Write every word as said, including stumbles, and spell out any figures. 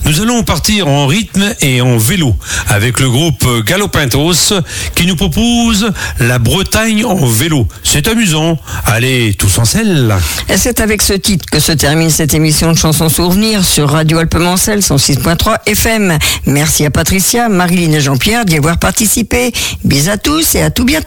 Nous allons partir en rythme et en vélo avec le groupe Galopintos qui nous propose la Bretagne en vélo. C'est amusant. Allez, tous en selle. Et c'est avec ce titre que se termine cette émission de chansons souvenirs sur Radio Alpemancel cent six point trois F M. Merci à Patricia, Marilyn et Jean-Pierre d'y avoir participé. Bisous à tous et à tout bientôt.